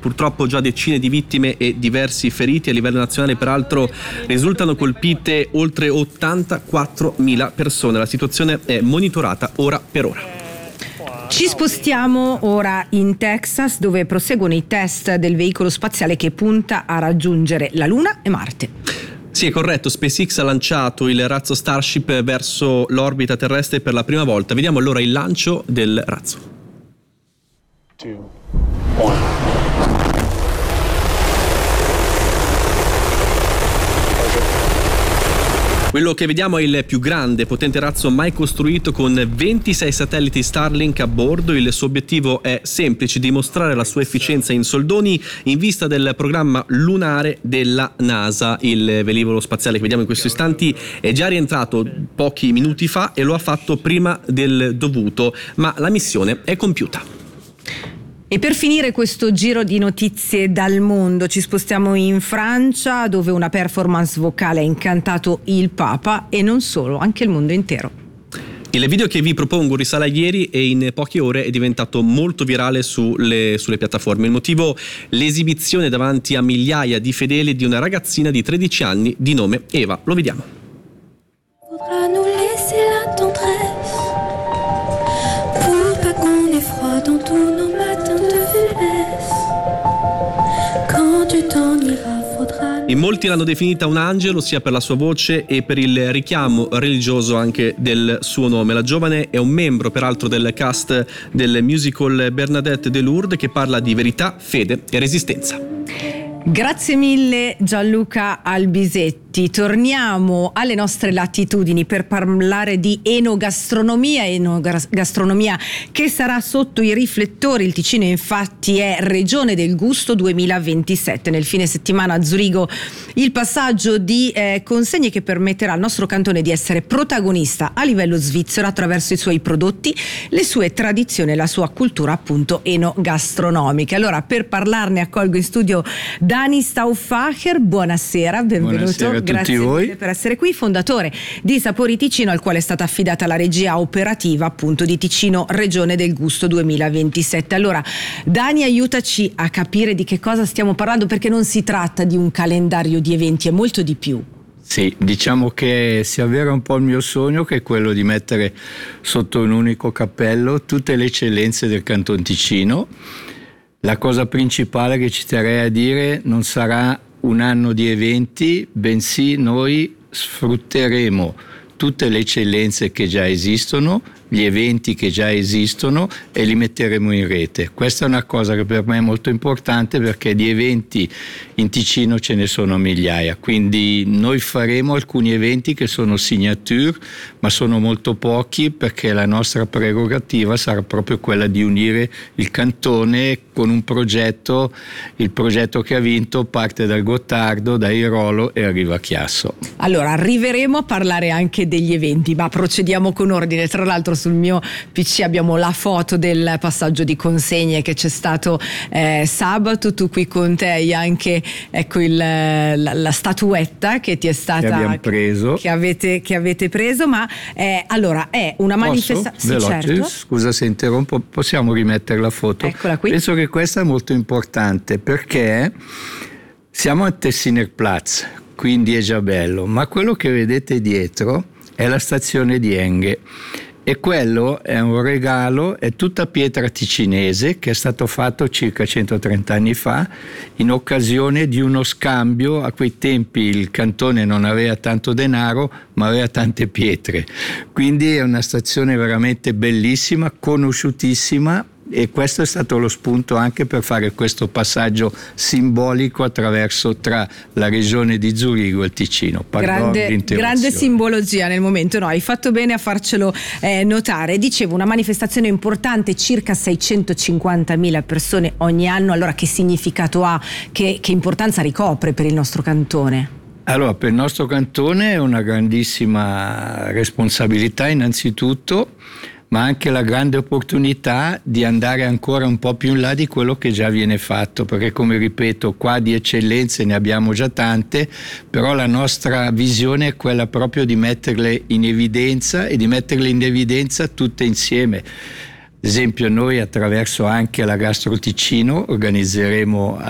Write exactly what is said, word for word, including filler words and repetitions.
purtroppo già decine di vittime e diversi feriti. A livello nazionale peraltro risultano colpite oltre ottantaquattromila persone. La situazione è monitorata ora per ora. Ci spostiamo ora in Texas, dove proseguono i test del veicolo spaziale che punta a raggiungere la Luna e Marte. Sì, è corretto, SpaceX ha lanciato il razzo Starship verso l'orbita terrestre per la prima volta. Vediamo allora il lancio del razzo. Two, one. Quello che vediamo è il più grande e potente razzo mai costruito, con ventisei satelliti Starlink a bordo. Il suo obiettivo è semplice: dimostrare la sua efficienza in soldoni in vista del programma lunare della NASA. Il velivolo spaziale che vediamo in questi istanti è già rientrato pochi minuti fa e lo ha fatto prima del dovuto, ma la missione è compiuta. E per finire questo giro di notizie dal mondo ci spostiamo in Francia, dove una performance vocale ha incantato il Papa e non solo, anche il mondo intero. Il video che vi propongo risale a ieri e in poche ore è diventato molto virale sulle, sulle piattaforme. Il motivo: l'esibizione davanti a migliaia di fedeli di una ragazzina di tredici anni di nome Eva. Lo vediamo. Faudra nous laisser la tendresse pour pas qu'on ait froid dans tous nos matins de vieillesse. Quand tu t'en iras, faudra. In molti l'hanno definita un angelo, sia per la sua voce e per il richiamo religioso anche del suo nome. La giovane è un membro peraltro del cast del musical Bernadette de Lourdes, che parla di verità, fede e resistenza. Grazie mille Gianluca Albisetti. Torniamo alle nostre latitudini per parlare di enogastronomia, enogastronomia che sarà sotto i riflettori. Il Ticino infatti è Regione del Gusto duemilaventisette. Nel fine settimana a Zurigo il passaggio di eh, consegne che permetterà al nostro cantone di essere protagonista a livello svizzero attraverso i suoi prodotti, le sue tradizioni e la sua cultura appunto enogastronomica. Allora, per parlarne accolgo in studio Dani Stauffacher. Buonasera, benvenuto. Buonasera. Grazie voi. mille per essere qui, fondatore di Sapori Ticino, al quale è stata affidata la regia operativa appunto di Ticino Regione del Gusto duemilaventisette. Allora, Dani, aiutaci a capire di che cosa stiamo parlando, perché non si tratta di un calendario di eventi, è molto di più. Sì, diciamo che si avvera un po' il mio sogno, che è quello di mettere sotto un unico cappello tutte le eccellenze del Canton Ticino. La cosa principale che ci terrei a dire: non sarà un anno di eventi, bensì noi sfrutteremo tutte le eccellenze che già esistono, gli eventi che già esistono, e li metteremo in rete. Questa è una cosa che per me è molto importante, perché di eventi in Ticino ce ne sono migliaia, quindi noi faremo alcuni eventi che sono signature, ma sono molto pochi, perché la nostra prerogativa sarà proprio quella di unire il cantone con un progetto. Il progetto che ha vinto parte dal Gottardo, da Irolo e arriva a Chiasso. Allora, arriveremo a parlare anche degli eventi, ma procediamo con ordine. Tra l'altro sul mio P C abbiamo la foto del passaggio di consegne che c'è stato eh, sabato. Tu qui con te hai anche, ecco, il, la, la statuetta che ti è stata, che abbiamo preso, che avete, che avete preso. Ma eh, allora è una manifestazione. Sì, certo. Scusa se interrompo, possiamo rimettere la foto? Eccola qui. Penso che questa è molto importante, perché siamo a Tessinerplatz, quindi è già bello, ma quello che vedete dietro è la stazione di Enghe. E quello è un regalo, è tutta pietra ticinese, che è stato fatto circa centotrenta anni fa in occasione di uno scambio. A quei tempi il cantone non aveva tanto denaro, ma aveva tante pietre. Quindi è una stazione veramente bellissima, conosciutissima, e questo è stato lo spunto anche per fare questo passaggio simbolico attraverso tra la regione di Zurigo e il Ticino. Pardon, grande, grande simbologia nel momento, no, hai fatto bene a farcelo eh, notare. Dicevo, una manifestazione importante, circa seicentocinquantamila persone ogni anno. Allora, che significato ha, che, che importanza ricopre per il nostro cantone? Allora, per il nostro cantone è una grandissima responsabilità innanzitutto, ma anche la grande opportunità di andare ancora un po' più in là di quello che già viene fatto, perché, come ripeto, qua di eccellenze ne abbiamo già tante, però la nostra visione è quella proprio di metterle in evidenza, e di metterle in evidenza tutte insieme. Ad esempio noi attraverso anche la Gastro Ticino organizzeremo